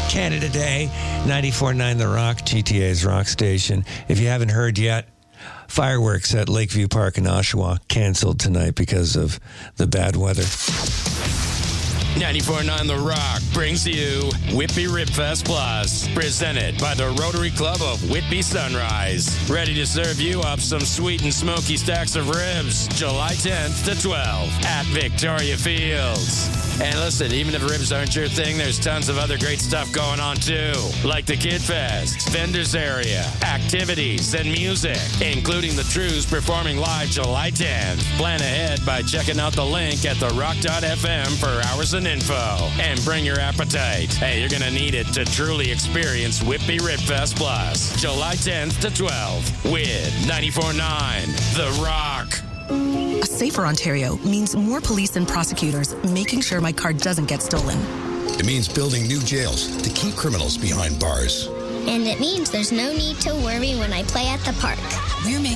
Canada Day, 94.9 The Rock, GTA's rock station. If you haven't heard yet, fireworks at Lakeview Park in Oshawa canceled tonight because of the bad weather. 94.9 The Rock brings you Whitby Ribfest Plus, presented by the Rotary Club of Whitby Sunrise. Ready to serve you up some sweet and smoky stacks of ribs, July 10th to 12th at Victoria Fields. And listen, even if ribs aren't your thing, there's tons of other great stuff going on too, like the Kid Fest, vendors area, activities, and music, including the Trews performing live July 10th. Plan ahead by checking out the link at therock.fm for hours and info. And bring your appetite. Hey, you're going to need it to truly experience Whitby Ribfest Plus, July 10th to 12th with 94.9 The Rock. A safer Ontario means more police and prosecutors making sure my car doesn't get stolen. It means building new jails to keep criminals behind bars. And it means there's no need to worry when I play at the park. We're making